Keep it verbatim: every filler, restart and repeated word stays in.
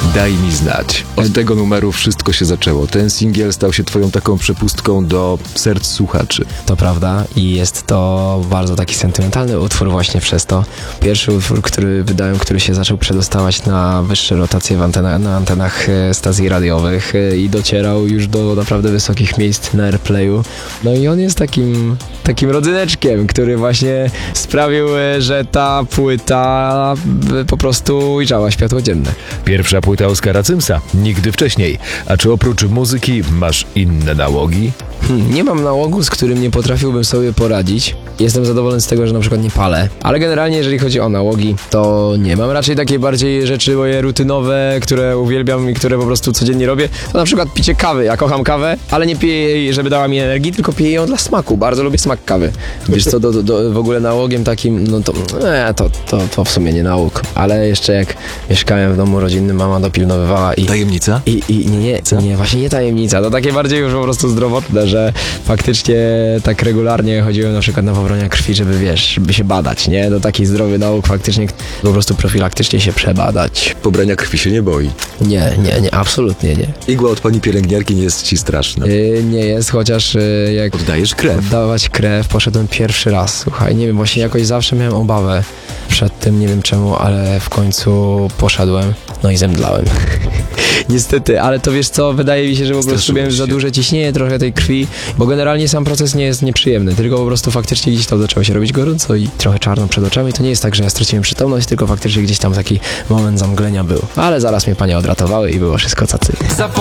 Daj mi znać. Od tego numeru wszystko się zaczęło. Ten singiel stał się twoją taką przepustką do serc słuchaczy. To prawda i jest to bardzo taki sentymentalny utwór właśnie przez to. Pierwszy utwór, który wydałem, który się zaczął przedostawać na wyższe rotacje w antena, na antenach e, stacji radiowych e, i docierał już do naprawdę wysokich miejsc na airplayu. No i on jest takim, takim rodzyneczkiem, który właśnie sprawił, e, że ta płyta e, po prostu ujrzała światło dzienne. Pierwsza płyta Oskara Cymsa. Nigdy wcześniej. A czy oprócz muzyki masz inne nałogi? Hmm, nie mam nałogu, z którym nie potrafiłbym sobie poradzić. Jestem zadowolony z tego, że na przykład nie palę. Ale generalnie, jeżeli chodzi o nałogi, to nie mam. Raczej takie bardziej rzeczy moje rutynowe, które uwielbiam i które po prostu codziennie robię. To na przykład picie kawy. Ja kocham kawę, ale nie piję jej, żeby dała mi energii, tylko piję ją dla smaku. Bardzo lubię smak kawy. Wiesz co, do, do, do, w ogóle nałogiem takim, no to, nie, to, to, to w sumie nie nałóg. Ale jeszcze jak mieszkałem w domu rodzinnym, mama dopilnowywała i... Tajemnica? I, i nie, nie, nie, właśnie nie tajemnica. To takie bardziej już po prostu zdrowotne, że faktycznie tak regularnie chodziłem na przykład na pobrania krwi, żeby wiesz, żeby się badać, nie? To taki zdrowy nauk faktycznie po prostu profilaktycznie się przebadać. Pobrania krwi się nie boi. Nie, nie, nie, absolutnie nie. Igła od pani pielęgniarki nie jest ci straszna. Yy, nie jest, chociaż yy, jak Oddajesz krew. oddawać krew, poszedłem pierwszy raz, słuchaj, nie wiem, właśnie jakoś zawsze miałem obawę przed tym, nie wiem czemu, ale w końcu poszedłem, no i zemdlałem. Niestety, ale to wiesz co, wydaje mi się, że po prostu miałem za duże ciśnienie trochę tej krwi, bo generalnie sam proces nie jest nieprzyjemny, tylko po prostu faktycznie gdzieś tam zaczęło się robić gorąco i trochę czarno przed oczami. To nie jest tak, że ja straciłem przytomność, tylko faktycznie gdzieś tam taki moment zamglenia był. Ale zaraz mnie panie odratowały i było wszystko cacy.